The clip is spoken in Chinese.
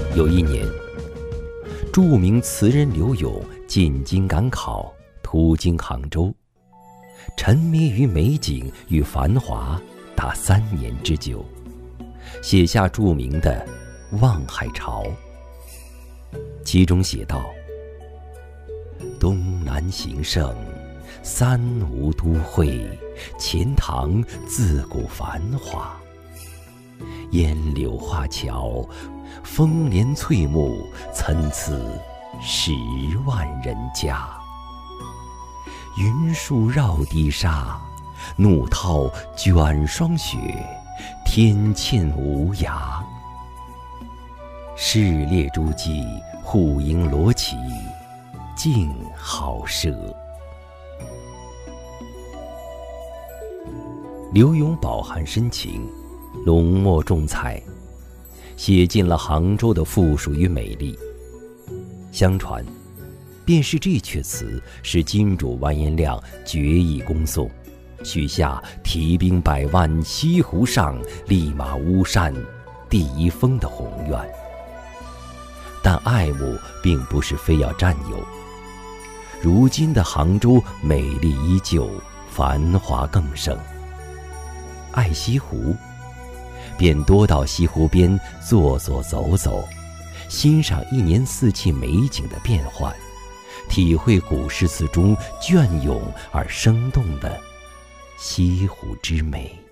有一年，著名词人柳永进京赶考，途经杭州，沉迷于美景与繁华达3年之久，写下著名的《望海潮》。其中写道：东南形胜，三吴都会，钱塘自古繁华。烟柳画桥，风帘翠幕，参差10万人家。云树绕堤沙，怒涛卷霜雪，天堑无涯。市列诸暨，户牨罗绮，静好舍。柳永饱含深情，浓墨重彩，写尽了杭州的富庶与美丽。相传，便是这阙词使金主完颜亮决意攻宋，许下提兵100万，西湖上，立马巫山第1峰的宏愿。但爱慕并不是非要占有。如今的杭州美丽依旧，繁华更盛。爱西湖，便多到西湖边坐坐走走，欣赏1年4季美景的变换，体会古诗词中隽永而生动的西湖之美。